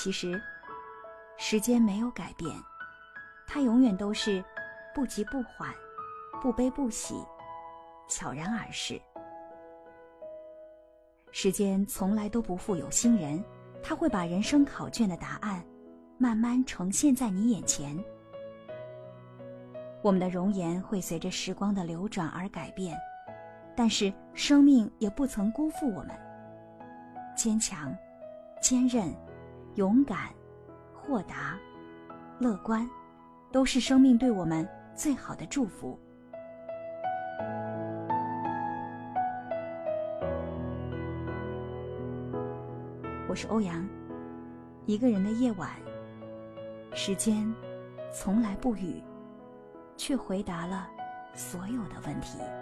其实，时间没有改变，它永远都是不急不缓，不悲不喜，悄然而逝。时间从来都不负有心人，它会把人生考卷的答案慢慢呈现在你眼前。我们的容颜会随着时光的流转而改变，但是生命也不曾辜负我们。坚强、坚韧、勇敢、豁达、乐观，都是生命对我们最好的祝福。我是欧阳，一个人的夜晚，时间从来不语，却回答了所有的问题。